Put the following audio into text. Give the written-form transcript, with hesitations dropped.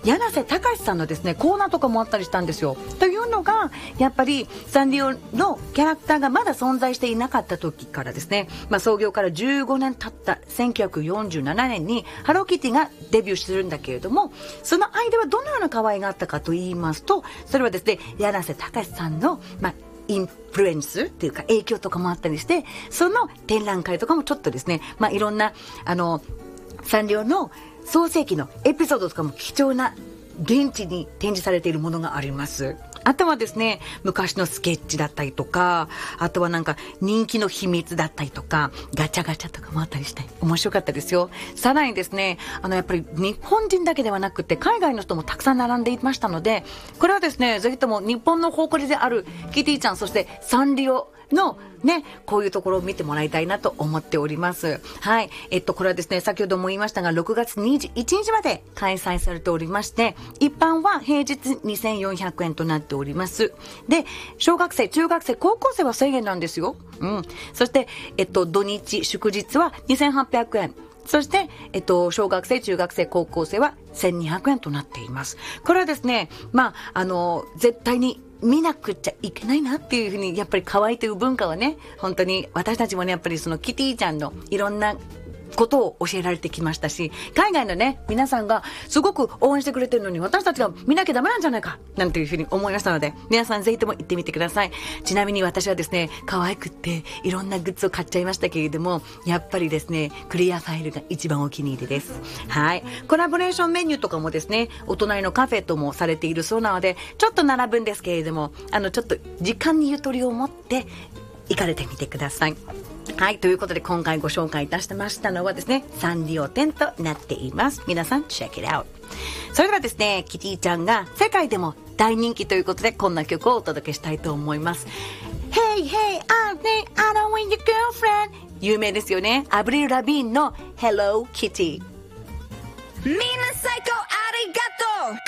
柳瀬隆さんのですねコーナーとかもあったりしたんですよ。というのがやっぱりサンリオのキャラクターがまだ存在していなかった時からですね、創業から15年経った1947年にハローキティがデビューするんだけれども、その間はどのような可愛があったかと言いますと、それはですね柳瀬隆さんのインフルエンスっていうか影響とかもあったりして、その展覧会とかもちょっとですね、いろんなサンリオの創世記のエピソードとかも貴重な現地に展示されているものがあります。あとはですね昔のスケッチだったりとか、あとはなんか人気の秘密だったりとかガチャガチャとかもあったりして面白かったですよ。さらにですねやっぱり日本人だけではなくて海外の人もたくさん並んでいましたので、これはですねぜひとも日本の誇りであるキティちゃん、そしてサンリオのね、こういうところを見てもらいたいなと思っております。はい。これはですね、先ほども言いましたが、6月21日まで開催されておりまして、一般は平日2400円となっております。で、小学生、中学生、高校生は1000円なんですよ。そして、土日、祝日は2800円。そして、小学生、中学生、高校生は1200円となっています。これはですね、絶対に見なくちゃいけないなっていうふうに、やっぱり可愛いという文化はね、本当に私たちもね、やっぱりそのキティちゃんのいろんなことを教えられてきましたし、海外のね皆さんがすごく応援してくれてるのに私たちが見なきゃダメなんじゃないかなんていうふうに思いましたので、皆さんぜひとも行ってみてください。ちなみに私はですね可愛くっていろんなグッズを買っちゃいましたけれども、やっぱりですねクリアファイルが一番お気に入りです。はい。コラボレーションメニューとかもですねお隣のカフェともされているそうなので、ちょっと並ぶんですけれども、ちょっと時間にゆとりを持って行かれてみてください。はい。ということで今回ご紹介いたしましたのはですねサンリオ展となっています。皆さん check it out。 それではですねキティちゃんが世界でも大人気ということで、こんな曲をお届けしたいと思います。 Hey hey I think I don't want your girlfriend、 有名ですよね。アブリル・ラビーンの Hello Kitty。 みんな最高ありがとう。